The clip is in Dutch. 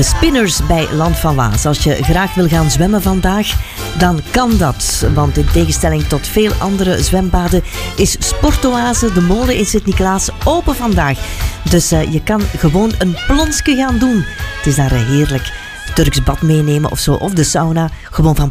De Spinners bij Land van Waas. Als je graag wil gaan zwemmen vandaag, dan kan dat. Want in tegenstelling tot veel andere zwembaden is Sportoase, de molen in Sint-Niklaas, open vandaag. Dus je kan gewoon een plonsje gaan doen. Het is daar heerlijk. Turks bad meenemen of zo, of de sauna. Gewoon van